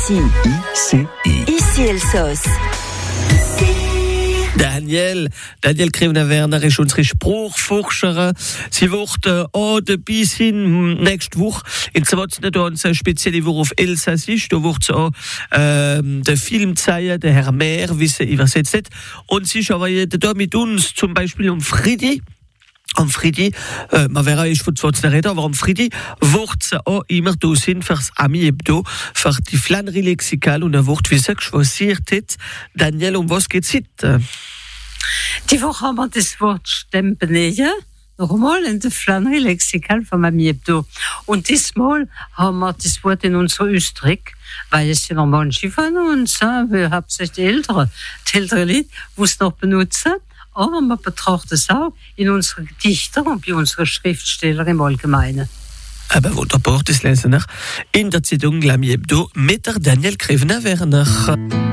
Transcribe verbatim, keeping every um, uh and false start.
ici. Ici. Ici Elsos. Daniel, Daniel Krivner-Werner ist unsere Spruchforscherin. Sie wird äh, auch dabei sein nächste Woche. Und sie wird nicht uns eine spezielle Woche auf Elsassisch. Da wird sie auch äh, den Film zeigen, der Herr Mehr, wie sie übersetzt hat. Und sie ist aber da mit uns, zum Beispiel um Friedi. Am Friedi, äh, man wäre ich von zwanzig reden, aber am Friedi wird sie auch immer da sein fürs Ami Hebdo, für die Flannerie Lexikal und er wird, wie sie geschwasiert hat. Daniel, um was geht's heute? Die Woche haben wir das Wort Stempenähe, noch einmal in der Flannerie Lexikal vom Ami Hebdo. Und diesmal haben wir das Wort in unserer Österreich, weil es ja noch manche von uns, wir haben sich die Ältere, die ältere Leute, die es noch benutzen. Aber man betrachtet es auch in unseren Gedichtern und bei unseren Schriftstellern im Allgemeinen. Aber wunderbar, das lesen wir in der Zeitung L'Ami Hebdo mit der Daniel Krivner-Werner.